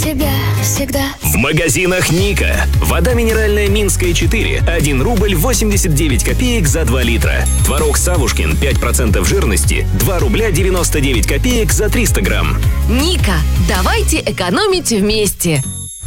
тебя всегда. В магазинах Ника. Вода минеральная Минская 4. 1 рубль 89 копеек за 2 литра. Творог Савушкин 5% жирности. 2 рубля 99 копеек за 300 грамм. Ника, давайте экономить вместе.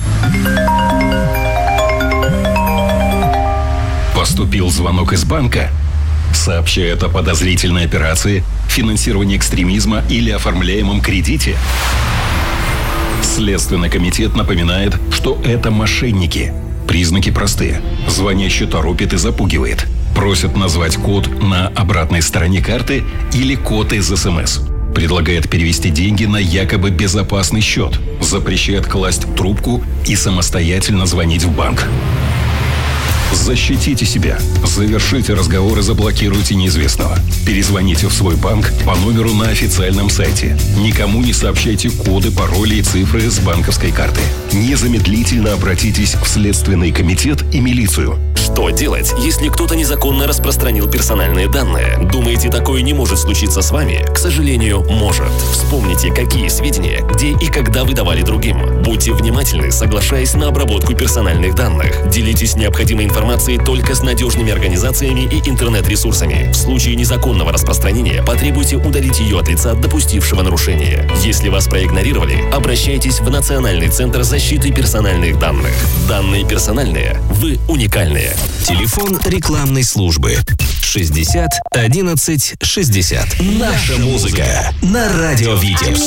Поступил звонок из банка. Сообщает о подозрительной операции, финансировании экстремизма или оформляемом кредите. Следственный комитет напоминает, что это мошенники. Признаки простые. Звонящий торопит и запугивает. Просит назвать код на обратной стороне карты или код из СМС. Предлагает перевести деньги на якобы безопасный счет. Запрещает класть трубку и самостоятельно звонить в банк. Защитите себя. Завершите разговор и заблокируйте неизвестного. Перезвоните в свой банк по номеру на официальном сайте. Никому не сообщайте коды, пароли и цифры с банковской карты. Незамедлительно обратитесь в Следственный комитет и милицию. Что делать, если кто-то незаконно распространил персональные данные? Думаете, такое не может случиться с вами? К сожалению, может. Вспомните, какие сведения, где и когда вы давали другим. Будьте внимательны, соглашаясь на обработку персональных данных. Делитесь необходимой информацией только с надежными организациями и интернет-ресурсами. В случае незаконного распространения потребуйте удалить ее от лица, допустившего нарушение. Если вас проигнорировали, обращайтесь в Национальный центр защиты персональных данных. Данные персональные, вы уникальные. Телефон рекламной службы 60 11 60. Наша музыка на радио Витебск.